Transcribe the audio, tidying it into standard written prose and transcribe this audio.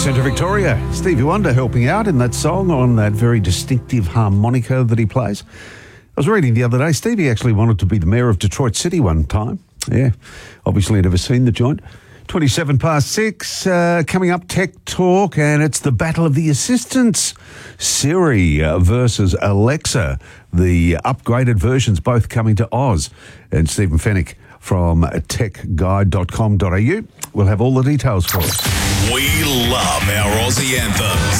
Centre Victoria. Stevie Wonder helping out in that song on that very distinctive harmonica that he plays. I was reading the other day, Stevie actually wanted to be the mayor of Detroit City one time. Yeah, obviously never seen the joint. 6:27, coming up, Tech Talk, and it's the battle of the assistants. Siri versus Alexa, the upgraded versions both coming to Oz. And Stephen Fennick from techguide.com.au will have all the details for us. We love our Aussie anthems.